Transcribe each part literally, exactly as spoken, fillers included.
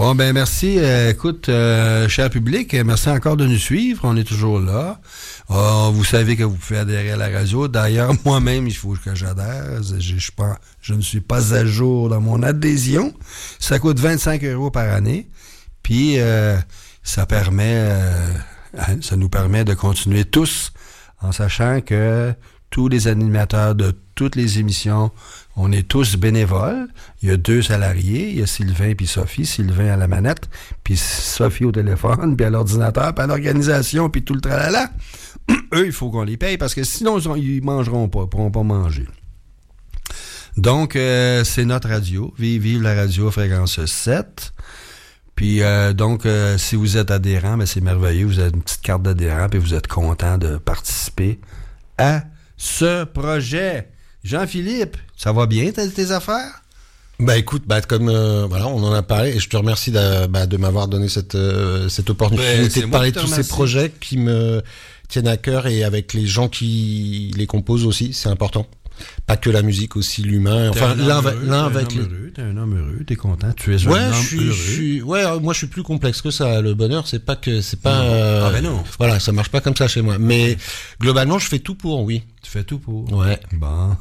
Bon, ben merci. Euh, écoute, euh, cher public, merci encore de nous suivre. On est toujours là. Oh, vous savez que vous pouvez adhérer à la radio. D'ailleurs, moi-même, il faut que j'adhère. Je, je, je, pas, je ne suis pas à jour dans mon adhésion. Ça coûte vingt-cinq euros par année. Puis, euh, ça permet, euh, ça nous permet de continuer tous en sachant que tous les animateurs de toutes les émissions, on est tous bénévoles. Il y a deux salariés. Il y a Sylvain puis Sophie. Sylvain à la manette, puis Sophie au téléphone, puis à l'ordinateur, puis à l'organisation, puis tout le tralala. Eux, il faut qu'on les paye parce que sinon, ils mangeront pas, ils pourront pas manger. Donc, euh, c'est notre radio. Vive, vive la radio Fréquence sept. Puis, euh, donc, euh, si vous êtes adhérent, ben, c'est merveilleux. Vous avez une petite carte d'adhérent, puis vous êtes content de participer à ce projet. Jean-Philippe, ça va bien, tes, tes affaires? Bah écoute, bah comme euh, voilà, on en a parlé et je te remercie de, bah, de m'avoir donné cette euh, cette opportunité ben, de parler de tous ces projets qui me tiennent à cœur et avec les gens qui les composent aussi, c'est important. Pas que la musique, aussi l'humain. Enfin, l'un, heureux, l'un avec les. Heureux, t'es un homme heureux, t'es content, tu es ouais, un homme je suis, heureux. Je suis, ouais, moi je suis plus complexe que ça. Le bonheur, c'est pas que, c'est pas. Euh, ah ben non. Voilà, ça marche pas comme ça chez moi. Mais globalement, je fais tout pour, oui. Tu fais tout pour. Ouais. Bon.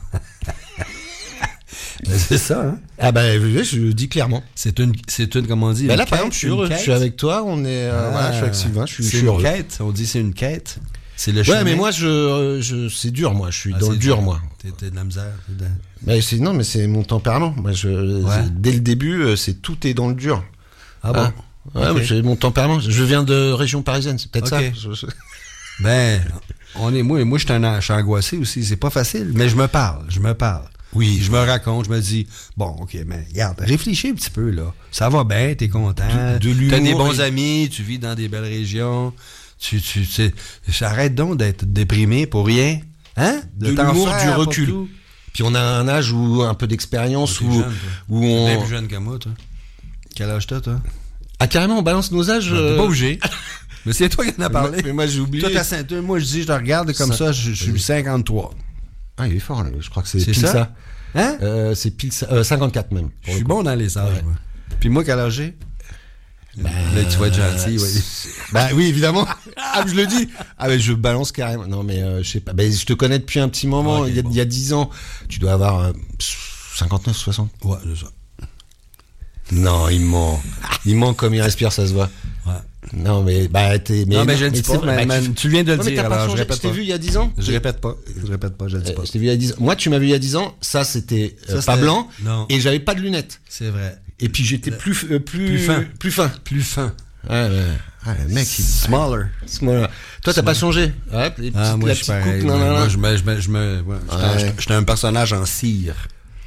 Ben, c'est ça, hein? Ah ben, je, je le dis clairement. C'est une, c'est une, comment on dit, ben une là, quête, par exemple, je suis heureux. Je suis avec toi, on est, euh, ah, voilà, je suis avec Sylvain, je suis, c'est je suis une heureux. quête, on dit c'est une quête. C'est le ouais, chemin. mais moi, je, je, c'est dur, moi, je suis ah, dans le dur, dur, moi. T'es, t'es de la misère. De... Ben, c'est, non, mais c'est mon tempérament. Moi, je, ouais. Dès le début, c'est tout est dans le dur. Ah bon? Ah, ouais, okay. Mais c'est mon tempérament. Je viens de région parisienne, c'est peut-être okay. ça. Je, je... Ben, on est, moi, moi, je suis angoissé aussi. C'est pas facile, mais je me parle, je me parle. Oui, je me raconte, je me dis, bon, OK, mais regarde, réfléchis un petit peu, là. Ça va bien, t'es content. De, de t'as des bons et... amis, tu vis dans des belles régions. Tu, tu, tu sais, arrête donc d'être déprimé pour rien. Hein? De, de l'humour, du recul. Puis on a un âge où un peu d'expérience, où, jeune, où on... T'es plus jeune que moi, toi. Quel âge t'as, toi? Ah, carrément, on balance nos âges. Non, t'es pas obligé. Mais c'est toi qui en as parlé. Mais moi, j'ai oublié. Toi, t'as, moi, je dis, je te regarde comme ça, ça je, je suis cinquante-trois. Ah, il est fort, là. Je crois que c'est, c'est pile ça. ça. Hein? Euh, c'est pile ça. Euh, cinquante-quatre même. Je suis bon dans les âges, ouais. Moi. Puis moi, quel âge j'ai? Ben, là, tu vas être gentil, oui. Bah oui, évidemment. Ah, je le dis. Ah, ben, je balance carrément. Non, mais euh, je sais pas. Ben, je te connais depuis un petit moment. Okay, il y a, bon. il y a dix ans. Tu dois avoir euh, cinquante-neuf, soixante. Ouais, c'est ça. Non, il ment. Il ment comme il respire, ça se voit. Ouais. Non, mais, bah, t'es, mais. Non, mais je ne dis pas, mais, bah, tu, tu viens de le non, dire, alors je répète je t'ai pas. vu il y a dix ans? Je répète pas. Je répète pas, je le dis pas. Je t'ai vu il y a dix ans. Moi, tu m'as vu il y a dix ans. Ça, c'était euh, ça, pas blanc. Non. Et j'avais pas de lunettes. C'est vrai. Et puis, j'étais le... plus, euh, plus, plus fin. Plus fin. Plus fin. Ouais, ouais. Ah, le mec, il... Smaller. Smaller. Toi, t'as pas changé? Ouais, les petites, ah, moi, je suis pareil. Coupe, non, moi, non, moi, je me, je me, je me, ouais, ouais. J'étais un personnage en cire.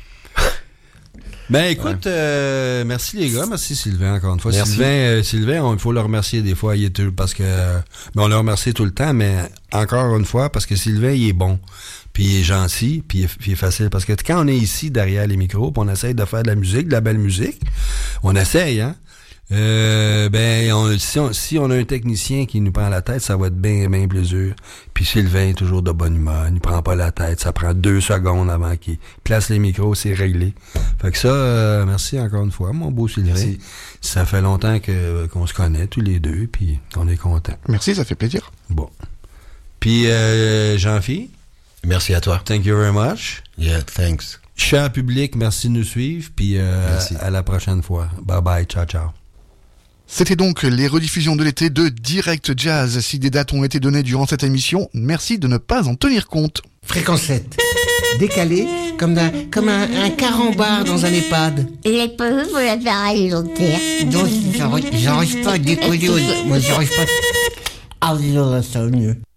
Ben, écoute, ouais. euh, merci les gars, merci Sylvain, encore une fois. Merci. Sylvain, euh, Sylvain, il faut le remercier des fois, il est parce que, euh, ben, on le remercie tout le temps, mais encore une fois, parce que Sylvain, il est bon. Puis il est gentil, puis il, est, puis il est facile. Parce que quand on est ici, derrière les micros, puis on essaye de faire de la musique, de la belle musique, on essaye, hein. Euh, ben, on, si, on, si on a un technicien qui nous prend la tête, ça va être bien, bien plus dur. Puis Sylvain est toujours de bonne humeur, il ne prend pas la tête. Ça prend deux secondes avant qu'il place les micros, c'est réglé. Fait que ça, euh, merci encore une fois, mon beau Sylvain. Merci. Ça fait longtemps que, qu'on se connaît tous les deux, puis on est contents. Merci, ça fait plaisir. Bon. Puis, euh, Jean-Philippe. Merci à toi. Thank you very much. Yeah, thanks. Cher public, merci de nous suivre, puis euh, à la prochaine fois. Bye bye, ciao, ciao. C'était donc les rediffusions de l'été de Direct Jazz. Si des dates ont été données durant cette émission, merci de ne pas en tenir compte. Fréquence sept. Décalé, comme un, comme un, un carambar dans un EHPAD. Il est pas vu pour la faire alimentaire. Non, j'arrive pas à décoller. Moi, j'arrive pas. Ah, là, ça va mieux.